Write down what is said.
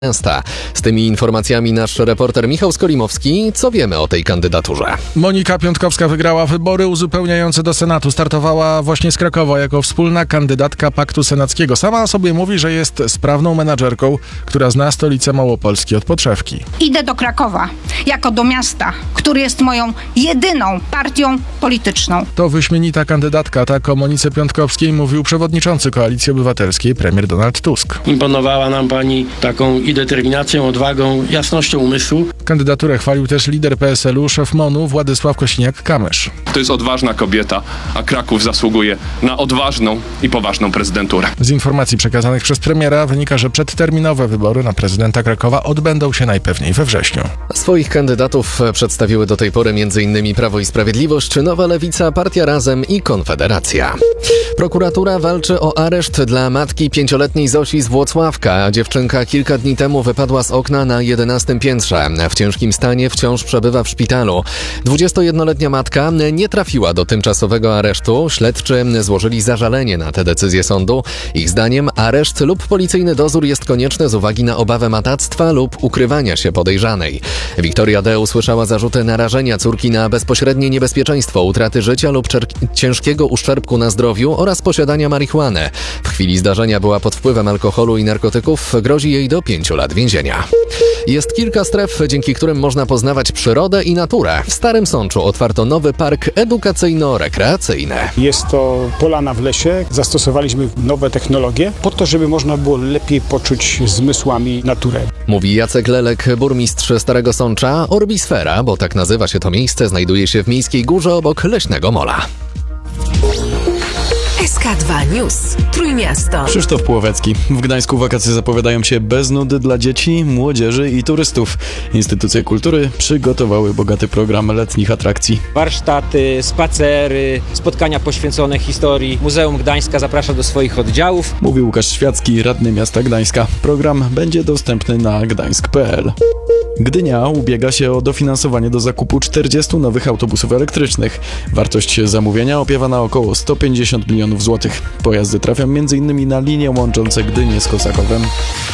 miasta. Z tymi informacjami nasz reporter Michał Skolimowski. Co wiemy o tej kandydaturze? Monika Piątkowska wygrała wybory uzupełniające do Senatu. Startowała właśnie z Krakowa jako wspólna kandydatka Paktu Senackiego. Sama o sobie mówi, że jest sprawną menadżerką, która zna stolicę Małopolski od podszewki. Idę do Krakowa jako do miasta, który jest moją jedyną partią polityczną. To wyśmienita kandydatka, tak o Monice Piątkowskiej mówił przewodniczący Koalicji Obywatelskiej premier Donald Tusk. Imponowała nam pani taką i determinacją, odwagą, jasnością umysłu. Kandydaturę chwalił też lider PSL-u, szef MON-u Władysław Kosiniak-Kamysz. To jest odważna kobieta, a Kraków zasługuje na odważną i poważną prezydenturę. Z informacji przekazanych przez premiera wynika, że przedterminowe wybory na prezydenta Krakowa odbędą się najpewniej we wrześniu. Swoich kandydatów przedstawiły do tej pory m.in. Prawo i Sprawiedliwość, Nowa Lewica, Partia Razem i Konfederacja. Prokuratura walczy o areszt dla matki 5-letniej Zosi z Włocławka. Dziewczynka kilka dni temu wypadła z okna na 11. piętrze. W ciężkim stanie wciąż przebywa w szpitalu. 21-letnia matka nie trafiła do tymczasowego aresztu. Śledczy złożyli zażalenie na tę decyzję sądu. Ich zdaniem areszt lub policyjny dozór jest konieczny z uwagi na obawę matactwa lub ukrywania się podejrzanej. Wiktoria D. usłyszała zarzuty narażenia córki na bezpośrednie niebezpieczeństwo utraty życia lub ciężkiego uszczerbku na zdrowiu oraz posiadania marihuany. W chwili zdarzenia była pod wpływem alkoholu i narkotyków. Grozi jej do 5 lat więzienia. Jest kilka stref, dzięki którym można poznawać przyrodę i naturę. W Starym Sączu otwarto nowy park edukacyjno-rekreacyjny. Jest to polana w lesie. Zastosowaliśmy nowe technologie po to, żeby można było lepiej poczuć zmysłami naturę. Mówi Jacek Lelek, burmistrz Starego Sącza. Orbisfera, bo tak nazywa się to miejsce, znajduje się w Miejskiej Górze obok Leśnego Mola. SK2 News. Trójmiasto. Krzysztof Płowecki. W Gdańsku wakacje zapowiadają się bez nudy dla dzieci, młodzieży i turystów. Instytucje kultury przygotowały bogaty program letnich atrakcji. Warsztaty, spacery, spotkania poświęcone historii. Muzeum Gdańska zaprasza do swoich oddziałów. Mówił Łukasz Świacki, radny miasta Gdańska. Program będzie dostępny na gdańsk.pl. Gdynia ubiega się o dofinansowanie do zakupu 40 nowych autobusów elektrycznych. Wartość zamówienia opiewa na około 150 milionów złotych. Pojazdy trafią m.in. na linie łączące Gdynię z Kosakowem.